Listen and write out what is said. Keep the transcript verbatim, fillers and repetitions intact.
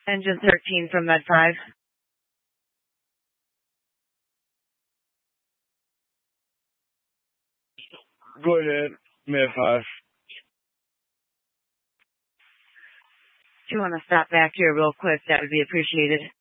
Engine thirteen from Med five. Go ahead, Med five. If you want to stop back here real quick, that would be appreciated.